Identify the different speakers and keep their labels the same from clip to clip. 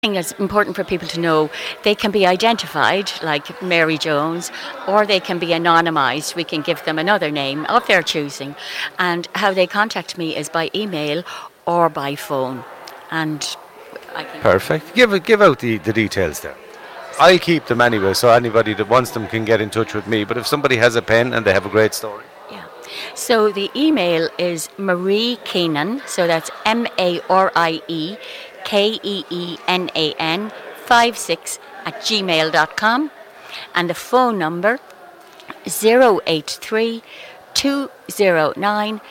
Speaker 1: I think it's important for people to know they can be identified like Mary Jones, or they can be anonymised. We can give them another name of their choosing, and how they contact me is by email or by phone. And I think
Speaker 2: Perfect. Give out the details there. I'll keep them anyway, so anybody that wants them can get in touch with me. But if somebody has a pen and they have a great story,
Speaker 1: yeah. So the email is Marie Keenan. So that's Marie Keenan 56 at gmail.com, and the phone number 083 209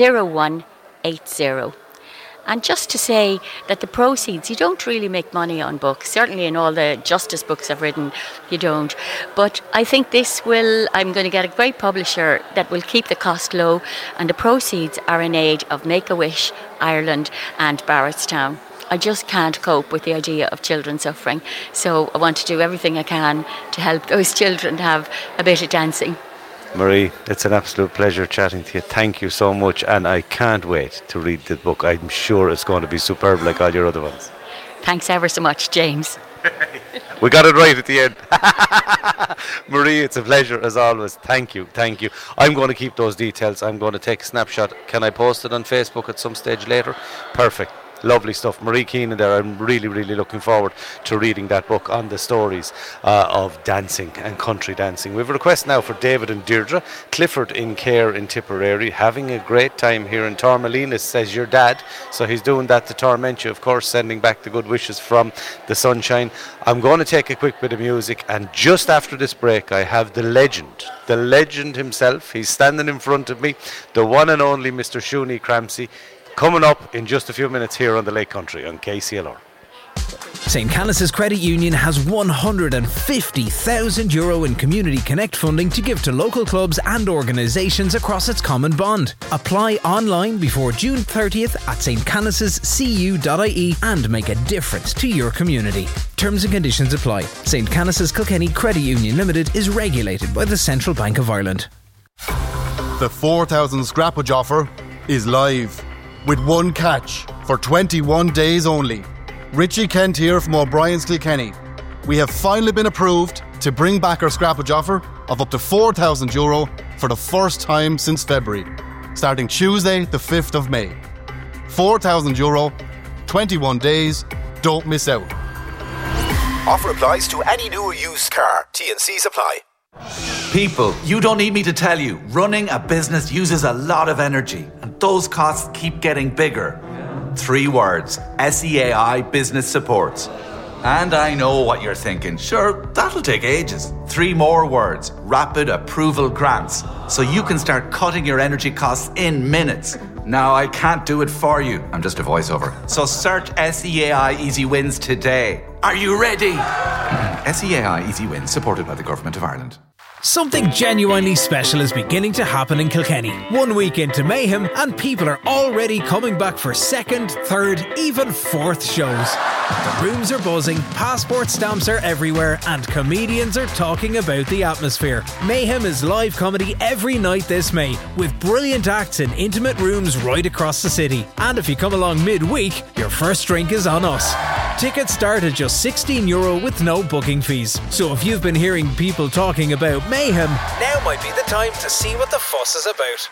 Speaker 1: 0180. And just to say that the proceeds, you don't really make money on books. Certainly in all the justice books I've written, you don't. But I think I'm going to get a great publisher that will keep the cost low, and the proceeds are in aid of Make-A-Wish Ireland and Barrettstown. I just can't cope with the idea of children suffering. So I want to do everything I can to help those children to have a bit of dancing.
Speaker 2: Marie, it's an absolute pleasure chatting to you. Thank you so much, and I can't wait to read the book. I'm sure it's going to be superb like all your other ones.
Speaker 1: Thanks ever so much, James.
Speaker 2: We got it right at the end. Marie, it's a pleasure as always. Thank you. I'm going to keep those details. I'm going to take a snapshot. Can I post it on Facebook at some stage later? Perfect. Lovely stuff. Marie Keenan there. I'm really, really looking forward to reading that book on the stories of dancing and country dancing. We have a request now for David and Deirdre. Clifford in Care in Tipperary, having a great time here in Tormalina, says your dad. So he's doing that to torment you, of course, sending back the good wishes from the sunshine. I'm going to take a quick bit of music, and just after this break I have the legend himself. He's standing in front of me, the one and only Mr. Shuni Cramsey, coming up in just a few minutes here on the Lake Country on KCLR.
Speaker 3: St. Canice's Credit Union has €150,000 in Community Connect funding to give to local clubs and organisations across its common bond. Apply online before June 30th at stcanicescu.ie and make a difference to your community. Terms and conditions apply. St. Canice's Kilkenny Credit Union Limited is regulated by the Central Bank of Ireland.
Speaker 4: The 4,000 scrappage offer is live, with one catch for 21 days only. Richie Kent here from O'Brien's Kilkenny. We have finally been approved to bring back our scrappage offer of up to €4,000 for the first time since February, starting Tuesday the 5th of May. €4,000, 21 days, don't miss out.
Speaker 5: Offer applies to any new or used car. T&Cs apply.
Speaker 6: People, you don't need me to tell you, running a business uses a lot of energy, and those costs keep getting bigger. 3 words: SEAI Business Supports. And I know what you're thinking. Sure, that'll take ages. 3 more words: Rapid Approval Grants. So you can start cutting your energy costs in minutes. Now, I can't do it for you. I'm just a voiceover. So search SEAI Easy Wins today. Are you ready? SEAI Easy Wins, supported by the Government of Ireland.
Speaker 3: Something genuinely special is beginning to happen in Kilkenny. 1 week into Mayhem, and people are already coming back for second, third, even fourth shows. The rooms are buzzing, passport stamps are everywhere, and comedians are talking about the atmosphere. Mayhem is live comedy every night this May, with brilliant acts in intimate rooms right across the city. And if you come along midweek, your first drink is on us. Tickets start at just €16 with no booking fees. So if you've been hearing people talking about Mayhem, now might be the time to see what the fuss is about.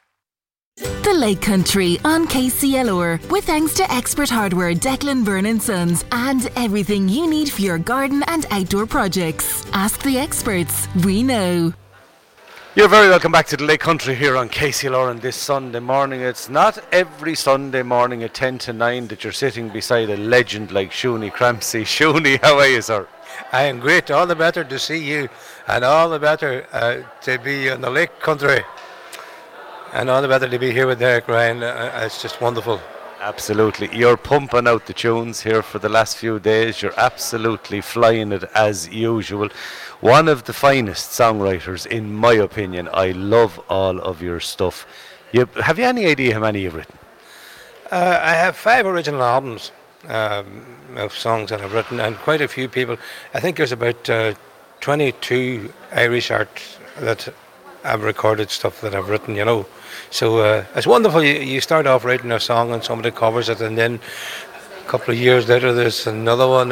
Speaker 7: The Lake Country on KCLR, with thanks to Expert Hardware Declan Byrne & Sons and everything you need for your garden and outdoor projects. Ask the experts, we know.
Speaker 2: You're very welcome back to the Lake Country here on KCLR on this Sunday morning. It's not every Sunday morning at 10 to 9 that you're sitting beside a legend like Shuni Cramsey. Shuni, how are you, sir?
Speaker 8: I am great. All the better to see you, and all the better to be on the Lake Country, and all the better to be here with Derek Ryan. It's just wonderful.
Speaker 2: Absolutely. You're pumping out the tunes here for the last few days. You're absolutely flying it as usual. One of the finest songwriters, in my opinion. I love all of your stuff. Have you any idea how many you've written?
Speaker 8: I have 5 original albums of songs that I've written, and quite a few people. I think there's about 22 Irish arts that I've recorded stuff that I've written, you know. So it's wonderful. You start off writing a song and somebody covers it, and then A couple of years later, there's another one